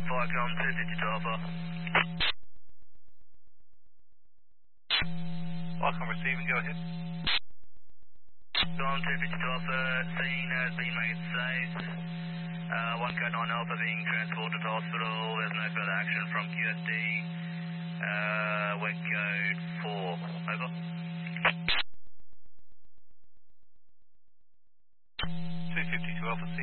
Viacom 250 to Alpha. Viacom receiving, go ahead. Viacom 250 to Alpha, scene has been made safe. 1 Alpha being transported to hospital. There's no further action from QSD. We're code